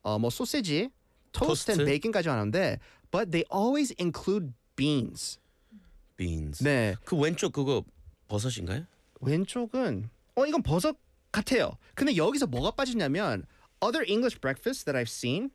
뭐 소시지, 토스트 and bacon까지 하는데 but they always include beans. beans. 네. 그 왼쪽 그거 버섯인가요? 왼쪽은 이건 버섯 같아요. 근데 여기서 뭐가 빠지냐면 other English breakfasts that I've seen